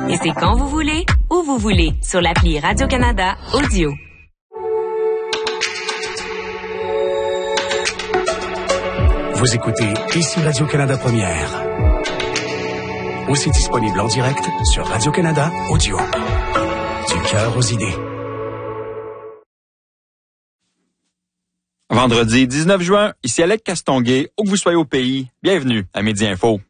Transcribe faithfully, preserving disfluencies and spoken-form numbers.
Et c'est quand vous voulez, où vous voulez, sur l'appli Radio-Canada Audio. Vous écoutez ici Radio-Canada Première. Aussi disponible en direct sur Radio-Canada Audio. Du cœur aux idées. Vendredi dix-neuf juin, ici Alec Castonguay, où que vous soyez au pays, bienvenue à Midi Info.